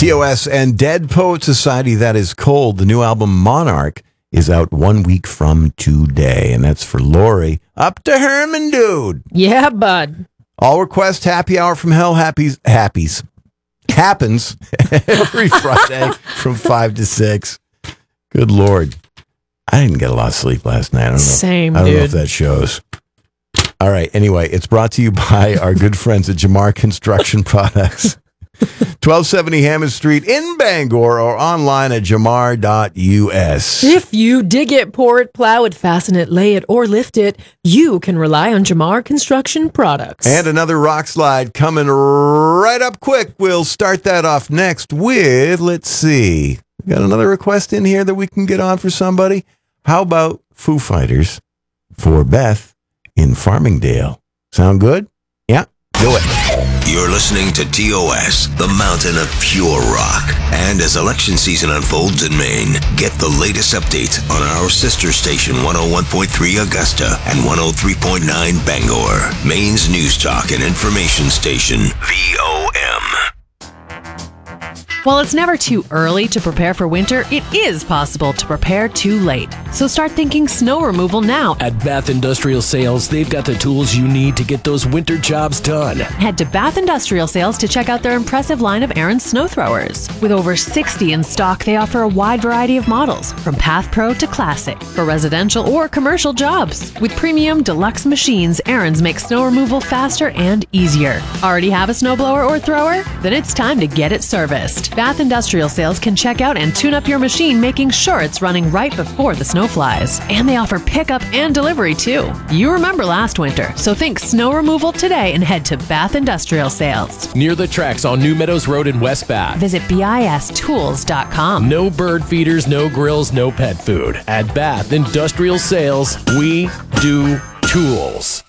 TOS and Dead Poet Society, That Is Cold. The new album Monarch is out 1 week from today, and that's for Lori. Up to Herman, dude. Yeah, bud. All request happy hour from hell happens every Friday from 5 to 6. Good Lord. I didn't get a lot of sleep last night. I don't know. Same, I don't know dude. if that shows. All right. Anyway, it's brought to you by our good friends at Jamar Construction Products. 1270 Hammond Street in Bangor or online at jamar.us. If you dig it, pour it, plow it, fasten it, lay it, or lift it, you can rely on Jamar Construction Products. And another rock slide coming right up quick. We'll start that off next with, let's see, we got another request in here that we can get on for somebody. How about Foo Fighters for Beth in Farmingdale? Sound good? Yeah, do it. You're listening to TOS, the mountain of pure rock. And as election season unfolds in Maine, get the latest updates on our sister station 101.3 Augusta and 103.9 Bangor, Maine's news talk and information station, VOM. While it's never too early to prepare for winter, it is possible to prepare too late. So start thinking snow removal now. At Bath Industrial Sales, they've got the tools you need to get those winter jobs done. Head to Bath Industrial Sales to check out their impressive line of Aaron's snow throwers. With over 60 in stock, they offer a wide variety of models, from Path Pro to Classic, for residential or commercial jobs. With premium deluxe machines, Aaron's makes snow removal faster and easier. Already have a snowblower or thrower? Then it's time to get it serviced. Bath Industrial Sales can check out and tune up your machine, making sure it's running right before the snow flies. And they offer pickup and delivery too. You remember last winter, so think snow removal today and head to Bath Industrial Sales. Near the tracks on New Meadows Road in West Bath. Visit bistools.com. No bird feeders, no grills, no pet food. At Bath Industrial Sales, we do tools.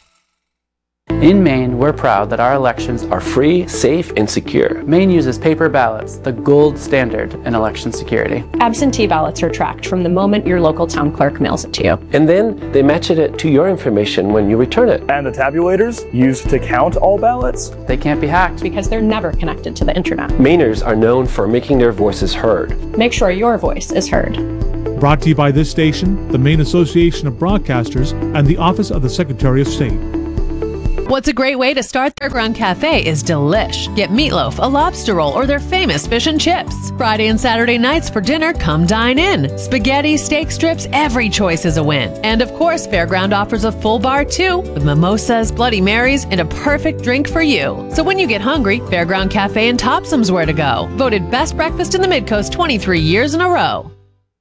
In Maine, we're proud that our elections are free, safe, and secure. Maine uses paper ballots, the gold standard in election security. Absentee ballots are tracked from the moment your local town clerk mails it to you. And then they match it to your information when you return it. And the tabulators used to count all ballots? They can't be hacked because they're never connected to the internet. Mainers are known for making their voices heard. Make sure your voice is heard. Brought to you by this station, the Maine Association of Broadcasters, and the Office of the Secretary of State. What's a great way to start Fairground Cafe is Delish. Get meatloaf, a lobster roll, or their famous fish and chips. Friday and Saturday nights for dinner, come dine in. Spaghetti, steak strips, every choice is a win. And of course, Fairground offers a full bar too, with mimosas, Bloody Marys, and a perfect drink for you. So when you get hungry, Fairground Cafe in Topsom's where to go. Voted best breakfast in the Midcoast 23 years in a row.